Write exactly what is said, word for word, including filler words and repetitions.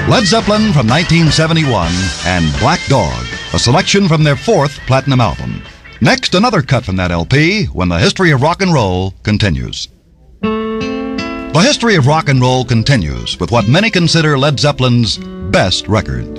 Led Zeppelin from nineteen seventy-one and Black Dog, a selection from their fourth platinum album. Next, another cut from that L P when the history of rock and roll continues. The history of rock and roll continues with what many consider Led Zeppelin's best record.